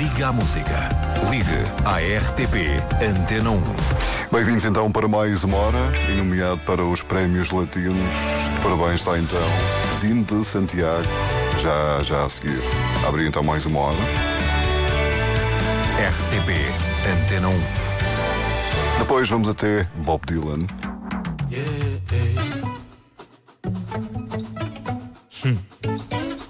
Liga à música. Ligue à RTP Antena 1. Bem-vindos então para mais uma hora e nomeado para os Prémios Latinos. De parabéns está então Dino de Santiago, já a seguir. Abre então mais uma hora. RTP Antena 1. Depois vamos até Bob Dylan. Yeah.